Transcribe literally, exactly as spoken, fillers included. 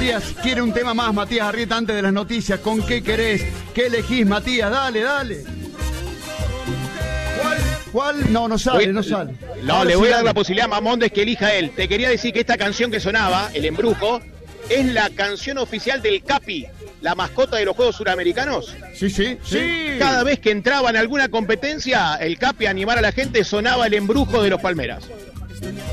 Matías quiere un tema más, Matías Arrieta, antes de las noticias. ¿Con qué querés? ¿Qué elegís, Matías? Dale, dale. ¿Cuál? ¿Cuál? No, no sale, voy, no sale. No, Ahora le voy sí a dar dale. la posibilidad a Mamondes que elija él. Te quería decir que esta canción que sonaba, El Embrujo, es la canción oficial del Capi, la mascota de los Juegos Suramericanos. Sí, sí, sí. Cada vez que entraba en alguna competencia, el Capi a animar a la gente sonaba El Embrujo de los Palmeras.